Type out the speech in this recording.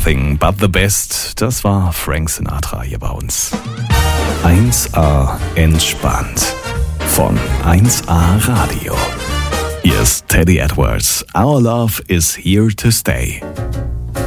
Nothing But The Best. Das war Frank Sinatra hier bei uns. 1A entspannt von 1A Radio. Hier ist Teddy Edwards. Our love is here to stay.